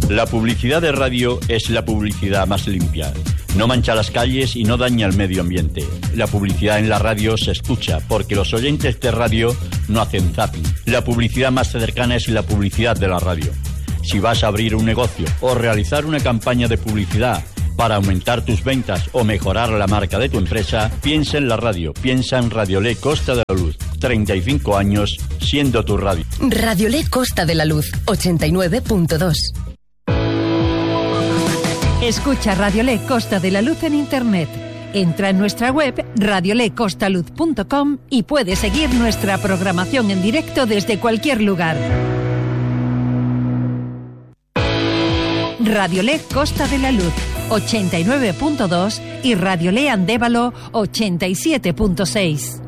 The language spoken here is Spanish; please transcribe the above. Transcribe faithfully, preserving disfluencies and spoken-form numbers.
La publicidad de radio es la publicidad más limpia. No mancha las calles y no daña el medio ambiente. La publicidad en la radio se escucha porque los oyentes de radio no hacen zapping. La publicidad más cercana es la publicidad de la radio. Si vas a abrir un negocio o realizar una campaña de publicidad para aumentar tus ventas o mejorar la marca de tu empresa, piensa en la radio, piensa en Radiolé Costa de la Luz. treinta y cinco años siendo tu radio. Radiolé Costa de la Luz, ochenta y nueve punto dos. Escucha Radiolé Costa de la Luz en Internet. Entra en nuestra web radiolé costa luz punto com y puedes seguir nuestra programación en directo desde cualquier lugar. Radiolé Costa de la Luz, ochenta y nueve punto dos y Radiolé Andévalo, ochenta y siete punto seis.